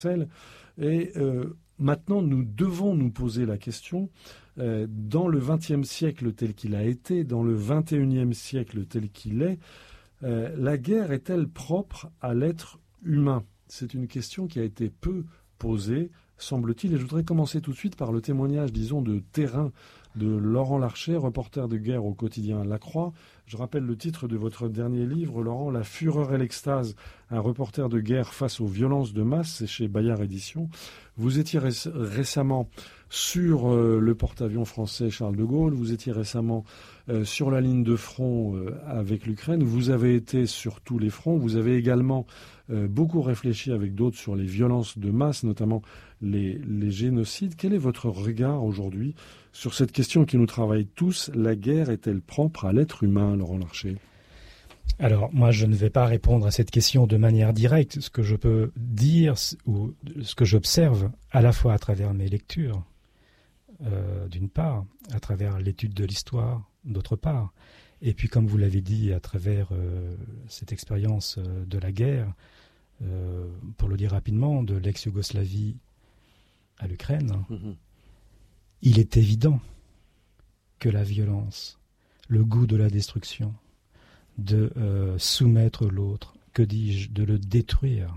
Et maintenant, nous devons nous poser la question, dans le XXe siècle tel qu'il a été, dans le XXIe siècle tel qu'il est, la guerre est-elle propre à l'être humain ? C'est une question qui a été peu posée, semble-t-il. Et je voudrais commencer tout de suite par le témoignage, disons, de terrain de Laurent Larcher, reporter de guerre au quotidien La Croix. Je rappelle le titre de votre dernier livre, Laurent, La fureur et l'extase, un reporter de guerre face aux violences de masse, c'est chez Bayard Éditions. Vous étiez récemment sur le porte-avions français Charles de Gaulle, vous étiez récemment sur la ligne de front avec l'Ukraine, vous avez été sur tous les fronts, vous avez également beaucoup réfléchi avec d'autres sur les violences de masse, notamment les génocides. Quel est votre regard aujourd'hui sur cette question qui nous travaille tous? La guerre est-elle propre à l'être humain, Laurent Larcher? Alors, moi, je ne vais pas répondre à cette question de manière directe. Ce que je peux dire, ou ce que j'observe, à la fois à travers mes lectures, d'une part, à travers l'étude de l'histoire, d'autre part, et puis, comme vous l'avez dit, à travers cette expérience de la guerre, pour le dire rapidement, de l'ex-Yougoslavie à l'Ukraine, il est évident que la violence, le goût de la destruction, de soumettre l'autre, que dis-je, de le détruire,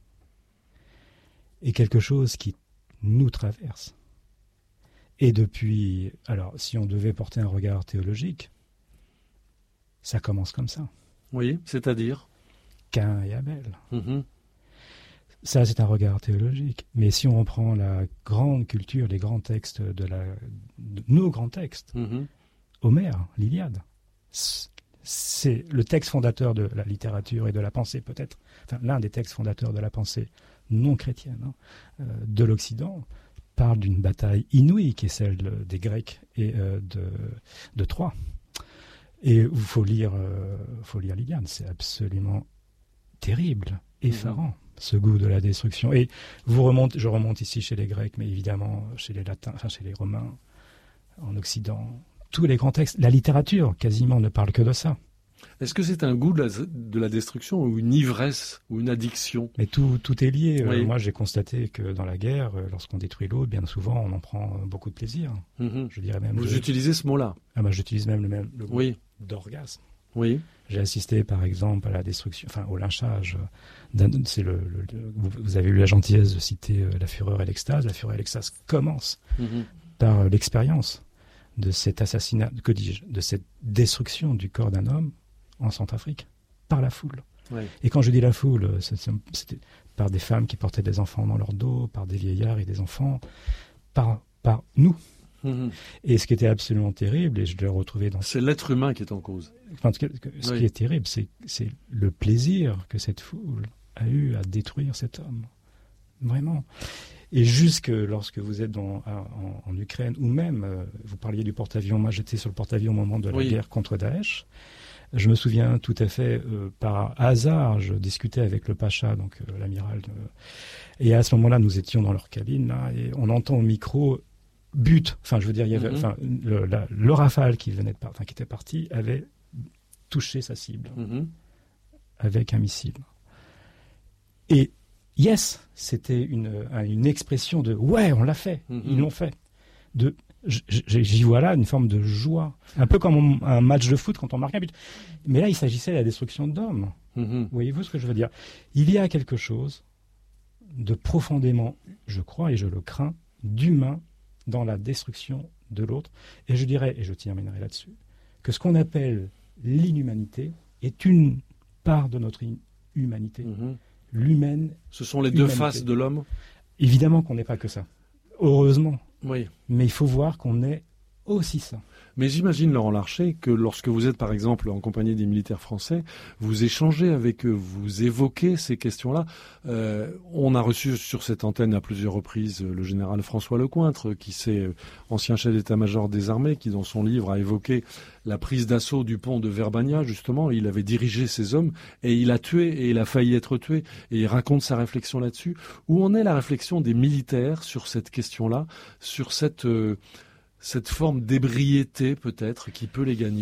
est quelque chose qui nous traverse. Et depuis, alors si on devait porter un regard théologique, ça commence comme ça. Oui, c'est-à-dire Caïn et Abel. Ça, c'est un regard théologique. Mais si on reprend la grande culture, les grands textes de nos grands textes, Homère, l'Iliade, c'est le texte fondateur de la littérature et de la pensée, peut-être, enfin, l'un des textes fondateurs de la pensée non chrétienne de l'Occident, parle d'une bataille inouïe qui est celle des Grecs et de Troie. Et il faut lire l'Iliade, c'est absolument terrible, effarant, ce goût de la destruction. Et je remonte ici chez les Grecs, mais évidemment chez les Latins, enfin chez les Romains, en Occident. Tous les grands textes, la littérature quasiment ne parle que de ça. Est-ce que c'est un goût de la destruction ou une ivresse ou une addiction? Mais tout est lié. Oui. Moi, j'ai constaté que dans la guerre, lorsqu'on détruit l'autre, bien souvent, on en prend beaucoup de plaisir. Je dirais même. Vous utilisez ce mot-là? J'utilise même le mot d'orgasme. Oui. J'ai assisté, par exemple, à la destruction, enfin au lynchage. Vous avez eu la gentillesse de citer La fureur et l'extase. La fureur et l'extase commence par l'expérience de cet assassinat, que dis-je, de cette destruction du corps d'un homme en Centrafrique, par la foule. Oui. Et quand je dis la foule, c'était par des femmes qui portaient des enfants dans leur dos, par des vieillards et des enfants, par nous. Et ce qui était absolument terrible, et je l'ai retrouvé dans... C'est l'être humain qui est en cause. Enfin, ce qui est terrible, c'est le plaisir que cette foule a eu à détruire cet homme. Vraiment. Et jusque lorsque vous êtes en Ukraine, ou même, vous parliez du porte-avions, moi j'étais sur le porte-avions au moment de la guerre contre Daesh. Je me souviens tout à fait, par hasard, je discutais avec le Pacha, donc l'amiral, et à ce moment-là, nous étions dans leur cabine, là, et on entend au micro but. Enfin, je veux dire, il y avait, le Rafale qui était parti avait touché sa cible avec un missile. Et yes, c'était une expression de ouais, on l'a fait, ils l'ont fait. J'y vois là une forme de joie, un peu comme un match de foot quand on marque un but. Mais là, il s'agissait de la destruction d'hommes. Voyez-vous ce que je veux dire? Il y a quelque chose de profondément, je crois et je le crains, d'humain dans la destruction de l'autre. Et je dirais, et je terminerai là-dessus, que ce qu'on appelle l'inhumanité est une part de notre humanité. L'humaine. Ce sont les deux faces de l'homme? Évidemment qu'on n'est pas que ça. Heureusement. Oui. Mais il faut voir qu'on est aussi ça. Mais j'imagine, Laurent Larcher, que lorsque vous êtes, par exemple, en compagnie des militaires français, vous échangez avec eux, vous évoquez ces questions-là. On a reçu sur cette antenne à plusieurs reprises le général François Lecointre, qui est ancien chef d'état-major des armées, qui dans son livre a évoqué la prise d'assaut du pont de Verbania, justement. Il avait dirigé ces hommes et il a tué et il a failli être tué. Et il raconte sa réflexion là-dessus. Où en est la réflexion des militaires sur cette question-là, sur cette forme d'ébriété peut-être qui peut les gagner?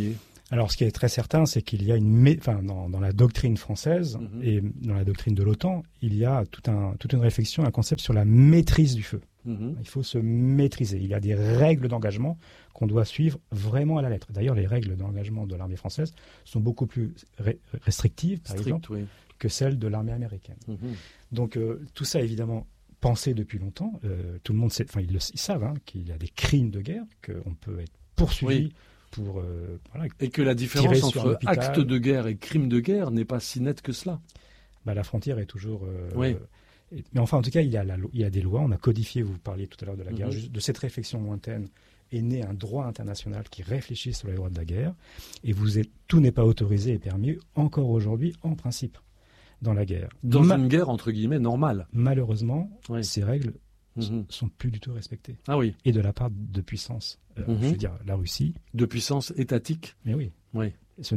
Alors, ce qui est très certain, c'est qu'il y a dans la doctrine française et dans la doctrine de l'OTAN, il y a toute une réflexion, un concept sur la maîtrise du feu. Il faut se maîtriser. Il y a des règles d'engagement qu'on doit suivre vraiment à la lettre. D'ailleurs, les règles d'engagement de l'armée française sont beaucoup plus restrictives, par exemple, que celles de l'armée américaine. Donc, tout ça, évidemment, pensé depuis longtemps. Tout le monde sait, ils savent qu'il y a des crimes de guerre, qu'on peut être poursuivi pour... et que la différence entre acte de guerre et crime de guerre n'est pas si nette que cela. La frontière est toujours... mais enfin, en tout cas, il y a des lois. On a codifié, vous parliez tout à l'heure de la guerre, de cette réflexion lointaine est né un droit international qui réfléchit sur les droits de la guerre. Et tout n'est pas autorisé et permis encore aujourd'hui, en principe, dans la guerre. Dans une guerre, entre guillemets, normale. Malheureusement, ces règles sont plus du tout respectées. Ah oui. Et de la part de puissances. Je veux dire, la Russie. De puissances étatiques. Mais oui. Oui.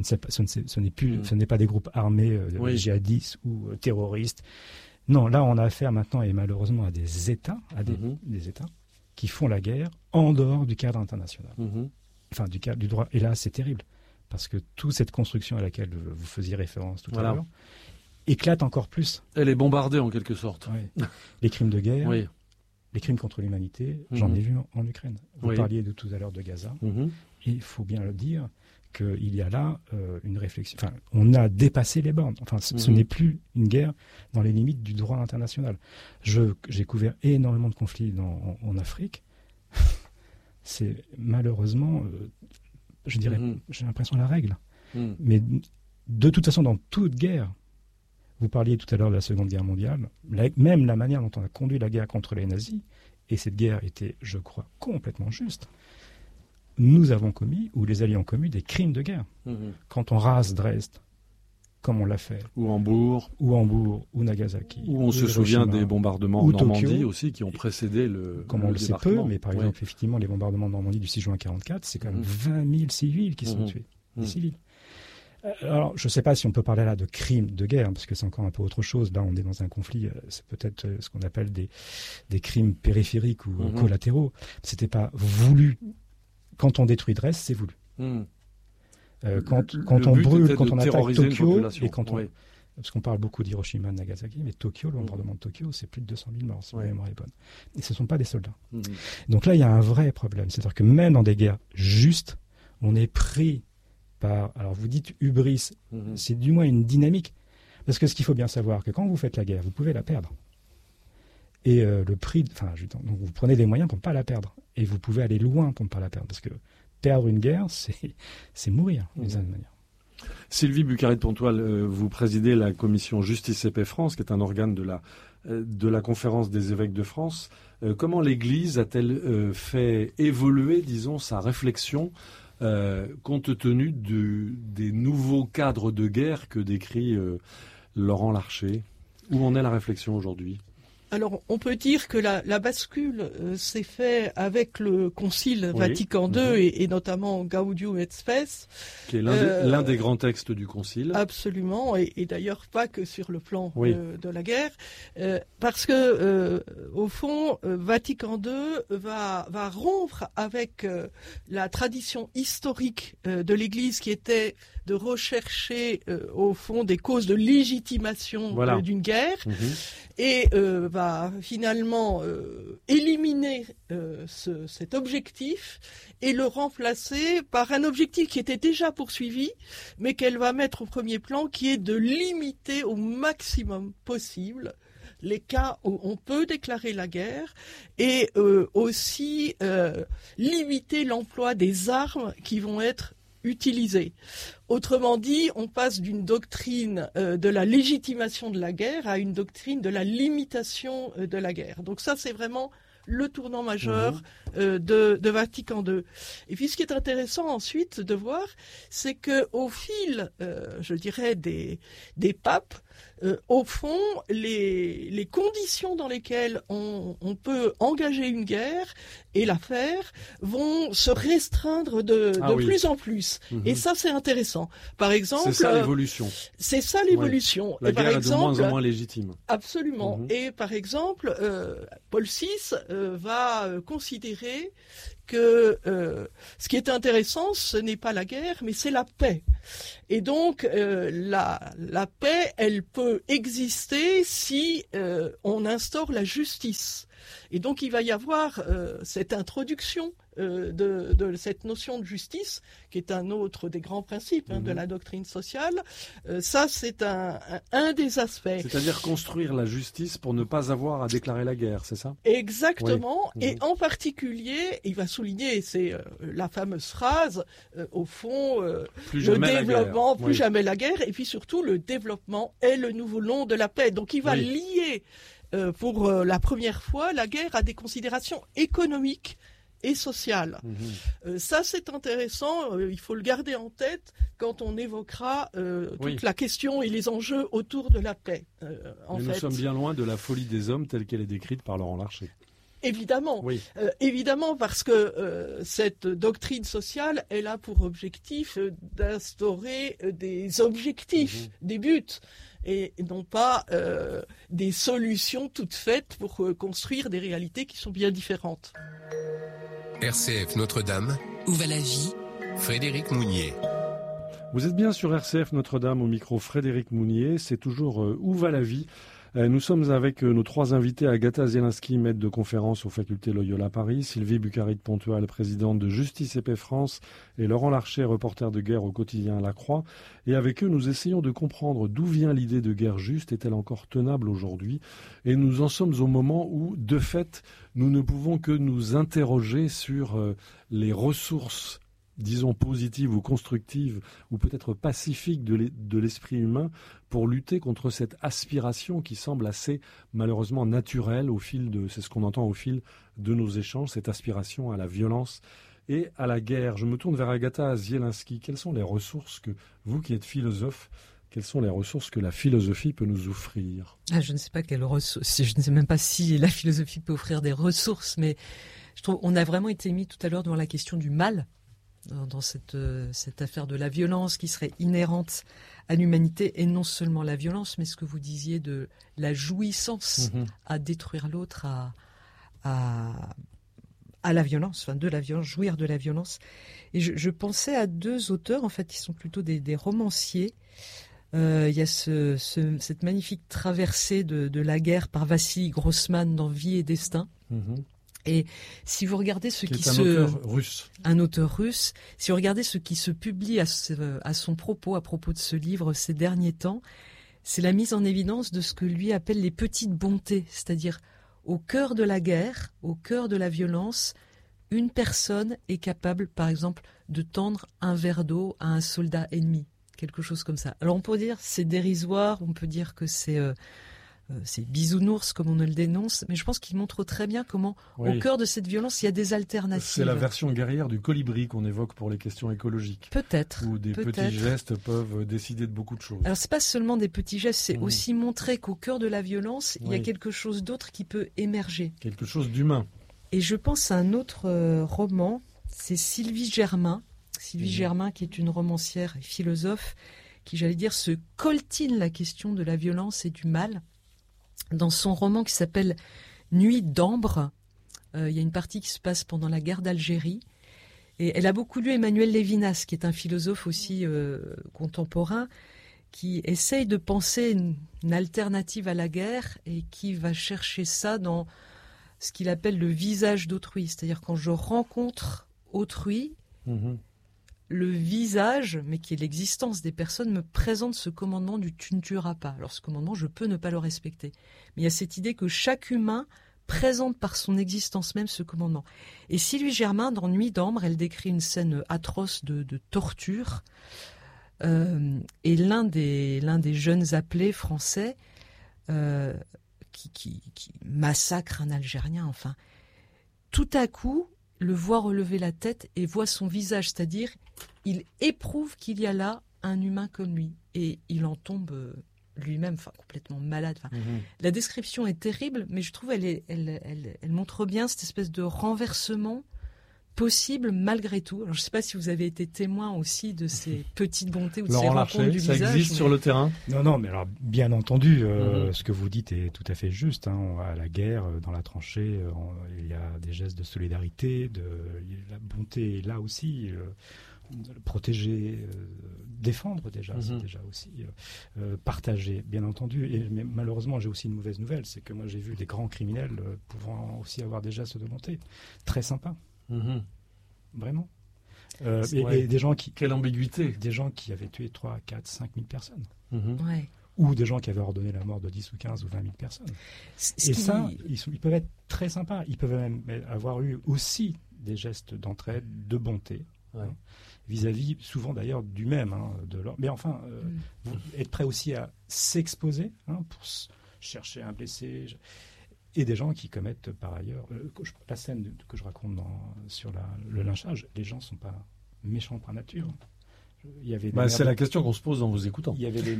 Ce n'est pas des groupes armés djihadistes ou terroristes. Non, là, on a affaire maintenant, et malheureusement, à des États, des États qui font la guerre en dehors du cadre international. Enfin, du cadre du droit. Et là, c'est terrible, parce que toute cette construction à laquelle vous faisiez référence tout à l'heure éclate encore plus. Elle est bombardée, en quelque sorte. Les crimes de guerre, les crimes contre l'humanité, j'en ai vu en Ukraine. Vous parliez tout à l'heure de Gaza. Et il faut bien le dire, qu'il y a là une réflexion. Enfin, on a dépassé les bornes. Enfin, ce n'est plus une guerre dans les limites du droit international. J'ai couvert énormément de conflits en Afrique. C'est malheureusement, je dirais, j'ai l'impression la règle. Mais de toute façon, dans toute guerre, vous parliez tout à l'heure de la Seconde Guerre mondiale, même la manière dont on a conduit la guerre contre les nazis, et cette guerre était, je crois, complètement juste. Nous avons commis, ou les Alliés ont commis, des crimes de guerre. Quand on rase Dresde, comme on l'a fait. Ou Hambourg, ou Nagasaki. Ou on se souvient des bombardements en Normandie Tokyo, aussi, qui ont précédé le comme on le sait peu, mais par exemple, effectivement, les bombardements de Normandie du 6 juin 1944, c'est quand même 20 000 civils qui sont tués. Des civils. Alors, je ne sais pas si on peut parler là de crimes de guerre, parce que c'est encore un peu autre chose. Là, on est dans un conflit, c'est peut-être ce qu'on appelle des crimes périphériques ou collatéraux. C'était pas voulu. Quand on détruit Dresde, c'est voulu. Quand on brûle, quand on attaque Tokyo, et parce qu'on parle beaucoup d'Hiroshima et de Nagasaki, mais Tokyo, le bombardement de Tokyo, c'est plus de 200 000 morts, si ma mémoire est bonne. Et ce ne sont pas des soldats. Donc là, il y a un vrai problème. C'est-à-dire que même dans des guerres justes, on est pris par... Alors vous dites hubris, c'est du moins une dynamique. Parce que ce qu'il faut bien savoir, que quand vous faites la guerre, vous pouvez la perdre. Et le prix... donc vous prenez des moyens pour ne pas la perdre. Et vous pouvez aller loin pour ne pas la perdre. Parce que perdre une guerre, c'est mourir, d'une certaine manière. Sylvie Bucaret-Pontoile, vous présidez la commission Justice et Paix France, qui est un organe de la Conférence des évêques de France. Comment l'Église a-t-elle fait évoluer, disons, sa réflexion compte tenu des nouveaux cadres de guerre que décrit Laurent Larcher? Où en est la réflexion aujourd'hui? Alors, on peut dire que la bascule s'est faite avec le Concile Vatican II et notamment Gaudium et Spes. Qui est l'un des grands textes du Concile. Absolument, et d'ailleurs pas que sur le plan de la guerre, parce que, au fond, Vatican II va rompre avec la tradition historique de l'Église qui était de rechercher, au fond, des causes de légitimation d'une guerre, et va finalement éliminer cet objectif et le remplacer par un objectif qui était déjà poursuivi, mais qu'elle va mettre au premier plan, qui est de limiter au maximum possible les cas où on peut déclarer la guerre et aussi limiter l'emploi des armes qui vont être utilisées. Autrement dit, on passe d'une doctrine de la légitimation de la guerre à une doctrine de la limitation de la guerre. Donc ça, c'est vraiment le tournant majeur de Vatican II. Et puis ce qui est intéressant ensuite de voir, c'est que au fil, je dirais, des papes, au fond, les conditions dans lesquelles on peut engager une guerre et la faire vont se restreindre de plus en plus. Et ça, c'est intéressant. Par exemple, c'est ça l'évolution. C'est ça l'évolution. La guerre est de moins en moins légitime. Absolument. Et par exemple, Paul VI va considérer que ce qui est intéressant, ce n'est pas la guerre, mais c'est la paix. Et donc, la paix, elle peut exister si on instaure la justice. Et donc, il va y avoir cette introduction de cette notion de justice, qui est un autre des grands principes de la doctrine sociale. Ça, c'est un des aspects. C'est-à-dire construire la justice pour ne pas avoir à déclarer la guerre, c'est ça ? Exactement. Oui. Et en particulier, il va souligner, c'est la fameuse phrase, au fond, le développement, plus jamais la guerre, et puis surtout, le développement est le nouveau nom de la paix. Donc, il va lier, pour la première fois, la guerre à des considérations économiques et sociales. Ça, c'est intéressant, il faut le garder en tête quand on évoquera toute la question et les enjeux autour de la paix. Nous sommes bien loin de la folie des hommes telle qu'elle est décrite par Laurent Larcher. Évidemment, évidemment, parce que cette doctrine sociale, elle a pour objectif d'instaurer des objectifs, des buts, et non pas des solutions toutes faites pour construire des réalités qui sont bien différentes. RCF Notre-Dame. Où va la vie ? Frédéric Mounier. Vous êtes bien sur RCF Notre-Dame, au micro Frédéric Mounier. C'est toujours Où va la vie ? Nous sommes avec nos trois invités, Agatha Zielinski, maître de conférence aux facultés Loyola Paris, Sylvie Bucari de Pontual, présidente de Justice et Paix France, et Laurent Larcher, reporter de guerre au quotidien La Croix. Et avec eux, nous essayons de comprendre d'où vient l'idée de guerre juste, est-elle encore tenable aujourd'hui ? Et nous en sommes au moment où, de fait, nous ne pouvons que nous interroger sur les ressources, disons positives ou constructives, ou peut-être pacifiques de l'esprit humain pour lutter contre cette aspiration qui semble assez malheureusement naturelle c'est ce qu'on entend au fil de nos échanges, cette aspiration à la violence et à la guerre. Je me tourne vers Agatha Zielinski. Quelles sont les ressources que, vous qui êtes philosophe, quelles sont les ressources que la philosophie peut nous offrir ? Je ne sais pas quelles ressources, je ne sais même pas si la philosophie peut offrir des ressources, mais je trouve on a vraiment été mis tout à l'heure devant la question du mal, dans cette affaire de la violence qui serait inhérente à l'humanité, et non seulement la violence, mais ce que vous disiez de la jouissance à détruire l'autre, à la violence, de la violence, jouir de la violence. Et je pensais à deux auteurs, en fait, qui sont plutôt des romanciers. Il y a cette magnifique traversée de la guerre par Vassili Grossman dans Vie et Destin. Et si vous regardez un auteur russe, si vous regardez ce qui se publie à son propos, à propos de ce livre ces derniers temps, c'est la mise en évidence de ce que lui appelle les petites bontés, c'est-à-dire au cœur de la guerre, au cœur de la violence, une personne est capable, par exemple, de tendre un verre d'eau à un soldat ennemi, quelque chose comme ça. Alors on peut dire c'est dérisoire, on peut dire que c'est bisounours comme on le dénonce, mais je pense qu'il montre très bien comment, au cœur de cette violence, il y a des alternatives. C'est la version guerrière du colibri qu'on évoque pour les questions écologiques. Peut-être. Où des petits gestes peuvent décider de beaucoup de choses. Alors, c'est pas seulement des petits gestes, c'est aussi montrer qu'au cœur de la violence, il y a quelque chose d'autre qui peut émerger. Quelque chose d'humain. Et je pense à un autre roman, c'est Sylvie Germain. Sylvie Germain, qui est une romancière et philosophe, qui, j'allais dire, se coltine la question de la violence et du mal. Dans son roman qui s'appelle Nuit d'ambre, il y a une partie qui se passe pendant la guerre d'Algérie. Et elle a beaucoup lu Emmanuel Lévinas, qui est un philosophe aussi contemporain, qui essaye de penser une alternative à la guerre et qui va chercher ça dans ce qu'il appelle le visage d'autrui. C'est-à-dire quand je rencontre autrui, le visage, mais qui est l'existence des personnes, me présente ce commandement du « tu ne tueras pas ». Alors ce commandement, je peux ne pas le respecter. Mais il y a cette idée que chaque humain présente par son existence même ce commandement. Et Sylvie Germain, dans Nuit d'ambre, elle décrit une scène atroce de torture. Et l'un des jeunes appelés français qui massacre un Algérien, enfin, tout à coup, le voit relever la tête et voit son visage, c'est-à-dire il éprouve qu'il y a là un humain comme lui et il en tombe lui-même, enfin complètement malade. Enfin, la description est terrible, mais je trouve elle montre bien cette espèce de renversement possible malgré tout. Alors, je ne sais pas si vous avez été témoin aussi de ces petites bontés ou de Laurent ces rencontres Larcher, du ça visage. existe sur le terrain? Non, mais alors, bien entendu, ce que vous dites est tout à fait juste. À la guerre, dans la tranchée, il y a des gestes de solidarité, la bonté est là aussi. Protéger, défendre déjà, c'est déjà aussi partager, bien entendu. Mais malheureusement, j'ai aussi une mauvaise nouvelle, c'est que moi j'ai vu des grands criminels pouvant aussi avoir des gestes de bonté très sympas, vraiment. Et des gens qui... Quelle ambiguïté. Des gens qui avaient tué 3, 4, 5 000 personnes. Ouais. Ou des gens qui avaient ordonné la mort de 10 ou 15 ou 20 000 personnes. Ils peuvent être très sympas. Ils peuvent même avoir eu aussi des gestes d'entraide, de bonté. Ouais. Vis-à-vis, souvent d'ailleurs, du même. Mais enfin, être prêt aussi à s'exposer pour chercher un blessé. Et des gens qui commettent par ailleurs... la scène que je raconte sur le lynchage, les gens ne sont pas méchants par nature. C'est la question qu'on se pose en vous écoutant. Il y avait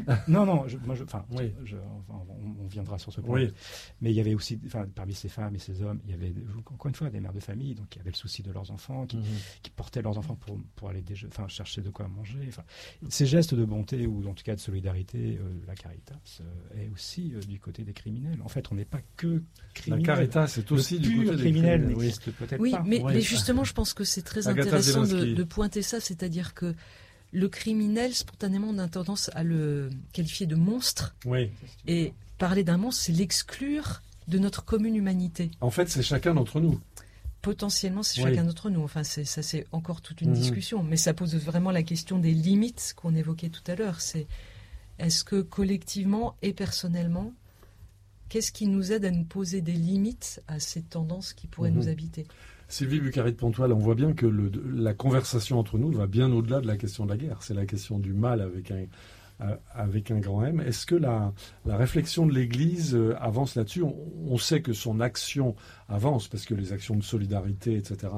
on viendra sur ce point. Oui. Mais il y avait aussi, parmi ces femmes et ces hommes, il y avait encore une fois des mères de famille, donc qui avaient le souci de leurs enfants, qui portaient leurs enfants pour aller chercher de quoi manger. Ces gestes de bonté ou en tout cas de solidarité, la Caritas est aussi du côté des criminels. En fait, on n'est pas que criminels. La Caritas est aussi du côté des criminels. N'existe peut-être pas. Mais justement, je pense que c'est très intéressant de pointer ça, c'est-à-dire que le criminel, spontanément, on a tendance à le qualifier de monstre. Oui. Et parler d'un monstre, c'est l'exclure de notre commune humanité. En fait, c'est chacun d'entre nous. Potentiellement, c'est chacun d'entre nous. Enfin, ça, c'est encore toute une discussion. Mais ça pose vraiment la question des limites qu'on évoquait tout à l'heure. Est-ce que collectivement et personnellement, qu'est-ce qui nous aide à nous poser des limites à ces tendances qui pourraient nous habiter ? Sylvie Buccarit de Pontoise, on voit bien que la conversation entre nous va bien au-delà de la question de la guerre. C'est la question du mal avec un grand M. Est-ce que la réflexion de l'Église avance là-dessus ? On sait que son action avance, parce que les actions de solidarité, etc.,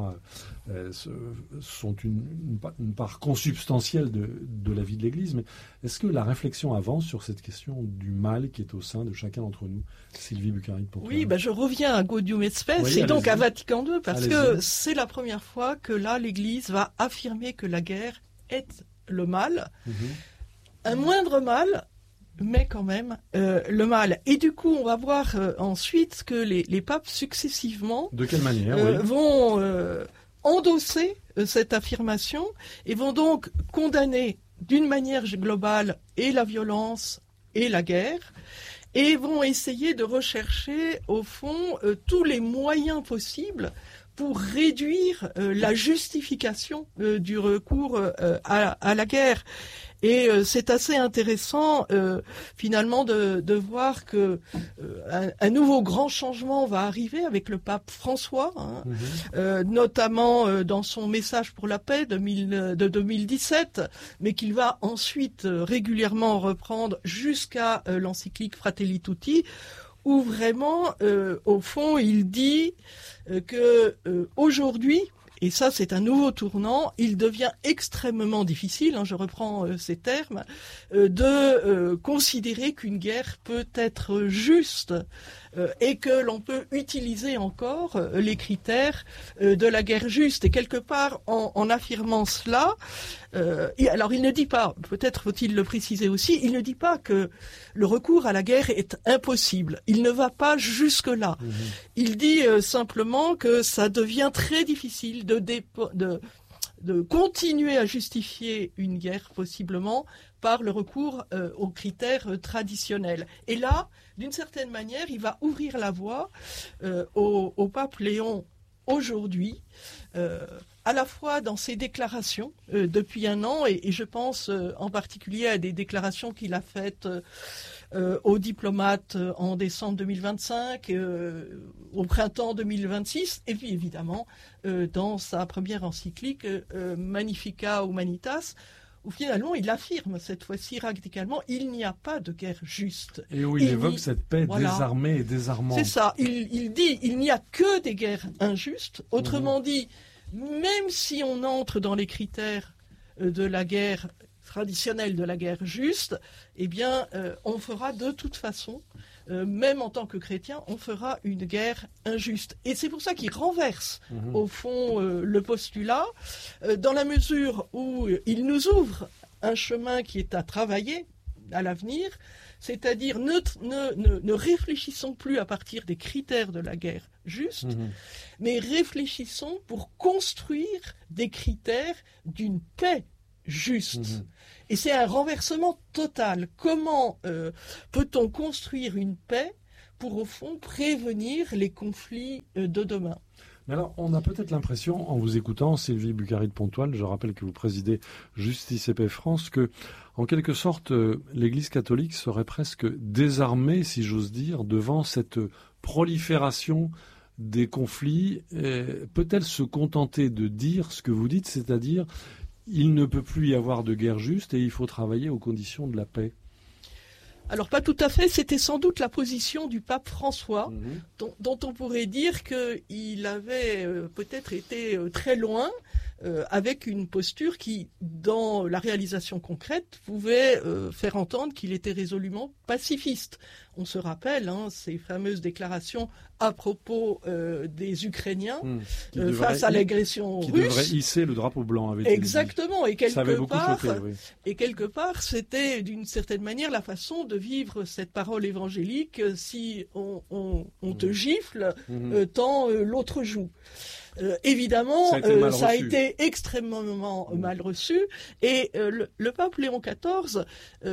sont une part consubstantielle de la vie de l'Église. Mais est-ce que la réflexion avance sur cette question du mal qui est au sein de chacun d'entre nous ? Sylvie Buccarit de Pontoise. Oui, je reviens à Gaudium et Spes, et donc à Vatican II, parce que c'est la première fois que là, l'Église va affirmer que la guerre est le mal. Un moindre mal, mais quand même le mal. Et du coup, on va voir ensuite que les papes successivement de quelle manière, vont endosser cette affirmation et vont donc condamner d'une manière globale et la violence et la guerre, et vont essayer de rechercher au fond tous les moyens possibles pour réduire la justification du recours à la guerre. Et c'est assez intéressant finalement de voir que un nouveau grand changement va arriver avec le pape François, notamment dans son message pour la paix de 2017, mais qu'il va ensuite régulièrement reprendre jusqu'à l'encyclique Fratelli Tutti, où vraiment, au fond, il dit que aujourd'hui, et ça, c'est un nouveau tournant. Il devient extrêmement difficile, je reprends ces termes, de considérer qu'une guerre peut être juste et que l'on peut utiliser encore les critères de la guerre juste. Et quelque part, en affirmant cela, et alors il ne dit pas, peut-être faut-il le préciser aussi, il ne dit pas que le recours à la guerre est impossible. Il ne va pas jusque-là. Il dit simplement que ça devient très difficile de continuer à justifier une guerre possiblement par le recours aux critères traditionnels. Et là, d'une certaine manière, il va ouvrir la voie au pape Léon aujourd'hui, à la fois dans ses déclarations depuis un an, et je pense en particulier à des déclarations qu'il a faites aux diplomates en décembre 2025, au printemps 2026, et puis évidemment dans sa première encyclique Magnificat Humanitas, où finalement il affirme cette fois-ci radicalement, il n'y a pas de guerre juste. Et où il évoque cette paix désarmée et désarmante. C'est ça, il dit, il n'y a que des guerres injustes, autrement dit, même si on entre dans les critères de la guerre traditionnelle, de la guerre juste, eh bien, on fera de toute façon même en tant que chrétien, on fera une guerre injuste. Et c'est pour ça qu'il renverse, au fond, le postulat, dans la mesure où il nous ouvre un chemin qui est à travailler à l'avenir, c'est-à-dire ne réfléchissons plus à partir des critères de la guerre juste, mais réfléchissons pour construire des critères d'une paix juste. Et c'est un renversement total. Comment peut-on construire une paix pour, au fond, prévenir les conflits de demain ? Mais alors, on a peut-être l'impression, en vous écoutant, Sylvie Bucari de Pontoise, je rappelle que vous présidez Justice et Paix France, que, en quelque sorte, l'Église catholique serait presque désarmée, si j'ose dire, devant cette prolifération des conflits. Peut-elle se contenter de dire ce que vous dites, c'est-à-dire, il ne peut plus y avoir de guerre juste et il faut travailler aux conditions de la paix ? Alors pas tout à fait, c'était sans doute la position du pape François, dont on pourrait dire qu'il avait peut-être été très loin, avec une posture qui, dans la réalisation concrète, pouvait faire entendre qu'il était résolument pacifiste. On se rappelle ces fameuses déclarations à propos des Ukrainiens face à l'agression russe. Qui devrait hisser le drapeau blanc, avait-il Exactement, dit. Et quelque part, c'était d'une certaine manière la façon de vivre cette parole évangélique. Si on te gifle, tant l'autre joue. Évidemment, ça a été extrêmement mal reçu, et le pape Léon XIV,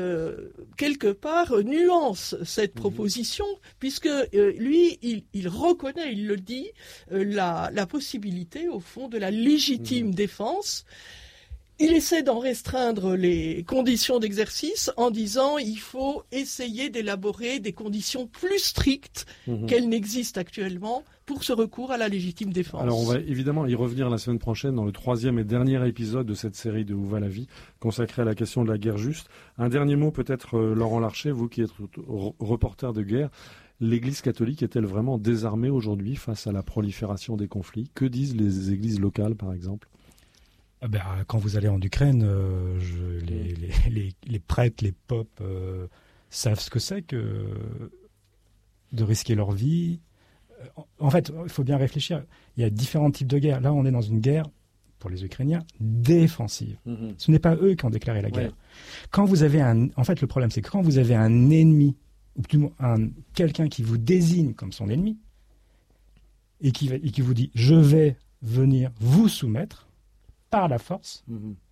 quelque part, nuance cette proposition, puisque lui, il reconnaît, il le dit, la possibilité, au fond, de la légitime défense. Il essaie d'en restreindre les conditions d'exercice en disant il faut essayer d'élaborer des conditions plus strictes qu'elles n'existent actuellement pour ce recours à la légitime défense. Alors on va évidemment y revenir la semaine prochaine dans le 3e et dernier épisode de cette série de Où va la vie, consacrée à la question de la guerre juste. Un dernier mot peut-être, Laurent Larcher, vous qui êtes reporter de guerre. L'Église catholique est-elle vraiment désarmée aujourd'hui face à la prolifération des conflits ? Que disent les églises locales par exemple ? Quand vous allez en Ukraine, les prêtres, les popes savent ce que c'est que de risquer leur vie. En fait, il faut bien réfléchir. Il y a différents types de guerres. Là, on est dans une guerre, pour les Ukrainiens, défensive. Ce n'est pas eux qui ont déclaré la guerre. Quand vous avez en fait, le problème, c'est que quand vous avez un ennemi, ou plutôt quelqu'un qui vous désigne comme son ennemi, et qui vous dit « je vais venir vous soumettre », par la force,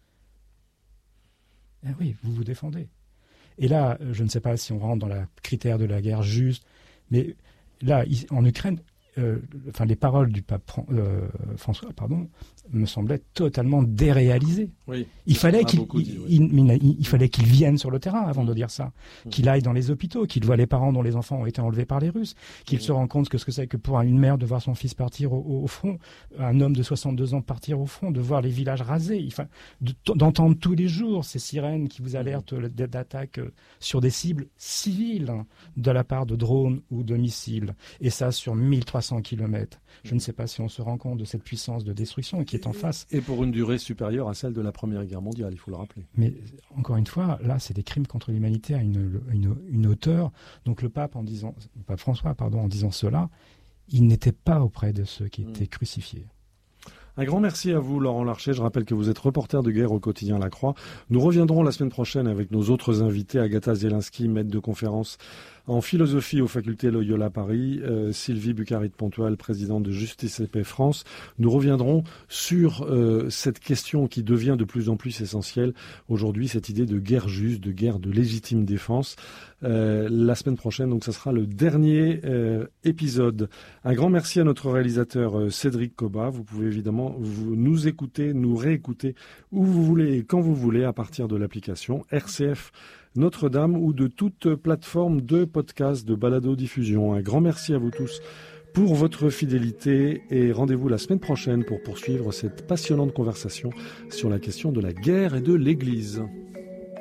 oui, vous vous défendez. Et là, je ne sais pas si on rentre dans le critère de la guerre juste, mais là, en Ukraine, les paroles du pape François, me semblaient totalement déréalisées. Oui, il fallait qu'il vienne sur le terrain avant de dire ça, qu'il aille dans les hôpitaux, qu'il voit les parents dont les enfants ont été enlevés par les Russes, qu'il se rende compte que ce que c'est que pour une mère de voir son fils partir au front, un homme de 62 ans partir au front, de voir les villages rasés, d'entendre tous les jours ces sirènes qui vous alertent d'attaques sur des cibles civiles de la part de drones ou de missiles, et ça sur 1300 km. Je ne sais pas si on se rend compte de cette puissance de destruction qui est en face. Et pour une durée supérieure à celle de la Première Guerre mondiale, il faut le rappeler. Mais encore une fois, là, c'est des crimes contre l'humanité à une hauteur. Donc le pape François, en disant cela, il n'était pas auprès de ceux qui étaient crucifiés. Un grand merci à vous, Laurent Larcher. Je rappelle que vous êtes reporter de guerre au quotidien La Croix. Nous reviendrons la semaine prochaine avec nos autres invités, Agatha Zielinski, maître de conférence en philosophie aux facultés Loyola Paris, Sylvie Bucari de Pontoise, présidente de Justice et Paix France. Nous reviendrons sur cette question qui devient de plus en plus essentielle aujourd'hui, cette idée de guerre juste, de guerre de légitime défense. La semaine prochaine, donc ça sera le dernier épisode. Un grand merci à notre réalisateur Cédric Coba. Vous pouvez évidemment nous écouter, nous réécouter où vous voulez et quand vous voulez à partir de l'application RCF Notre-Dame ou de toute plateforme de podcast, de balado-diffusion. Un grand merci à vous tous pour votre fidélité et rendez-vous la semaine prochaine pour poursuivre cette passionnante conversation sur la question de la guerre et de l'Église.